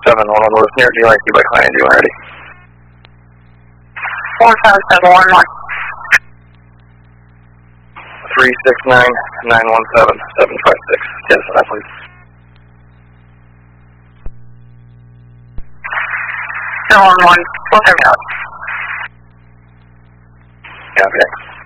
North near D-Line, by behind you already. 45711. 369-917-756. Yes, that please. Still on 1, 470. Yeah, okay.